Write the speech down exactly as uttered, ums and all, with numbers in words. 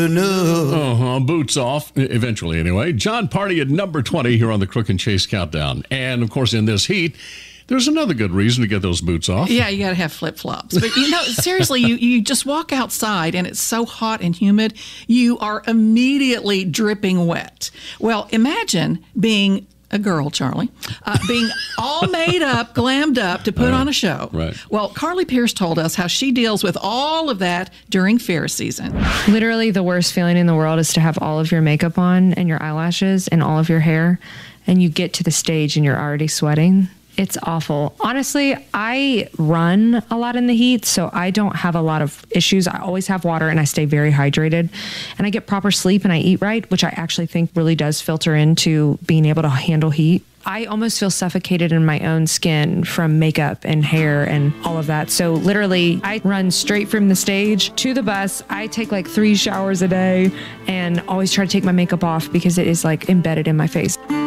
Uh-huh, boots off, eventually anyway. John Party at number twenty here on the Crook and Chase Countdown. And, of course, in this heat, there's another good reason to get those boots off. Yeah, you got to have flip-flops. But, you know, seriously, you, you just walk outside and it's so hot and humid, you are immediately dripping wet. Well, imagine being a girl, Charlie, uh, being all made up, glammed up to put uh, on a show. Right. Well, Carly Pierce told us how she deals with all of that during fair season. Literally the worst feeling in the world is to have all of your makeup on and your eyelashes and all of your hair, and you get to the stage and you're already sweating. It's awful. Honestly, I run a lot in the heat, so I don't have a lot of issues. I always have water and I stay very hydrated, and I get proper sleep and I eat right, which I actually think really does filter into being able to handle heat. I almost feel suffocated in my own skin from makeup and hair and all of that. So literally, I run straight from the stage to the bus. I take like three showers a day and always try to take my makeup off because it is like embedded in my face.